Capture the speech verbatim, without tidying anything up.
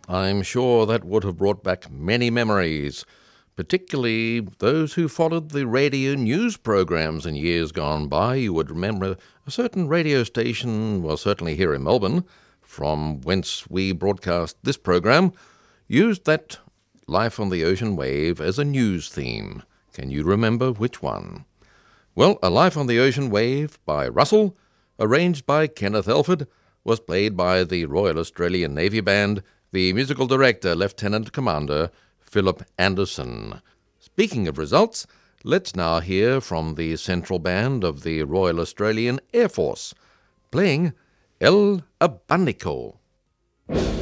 I'm sure that would have brought back many memories, particularly those who followed the radio news programs in years gone by. You would remember a certain radio station, well, certainly here in Melbourne, from whence we broadcast this program, used that Life on the Ocean Wave as a news theme. Can you remember which one? Well, A Life on the Ocean Wave by Russell, arranged by Kenneth Elford, was played by the Royal Australian Navy Band, the musical director, Lieutenant Commander Philip Anderson. Speaking of results, let's now hear from the Central Band of the Royal Australian Air Force, playing El Abanico.